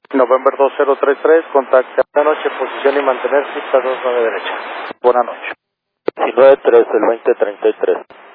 November 2033, contacte a noche, posición y mantener pista 29 derecha. Buenas noches. 19-3, el 2033.